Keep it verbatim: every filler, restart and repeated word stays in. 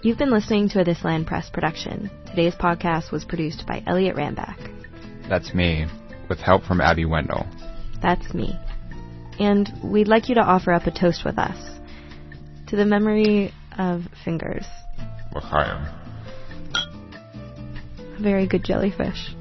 You've been listening to a This Land Press production. Today's podcast was produced by Elliot Rambach. That's me, with help from Abby Wendell. That's me. And we'd like you to offer up a toast with us. To the memory of Fingers. L'chaim. A very good jellyfish.